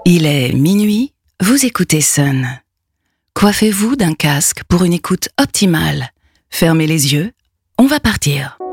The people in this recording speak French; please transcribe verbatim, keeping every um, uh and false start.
Il est minuit, vous écoutez Sun. Coiffez-vous d'un casque pour une écoute optimale. Fermez les yeux, on va partir.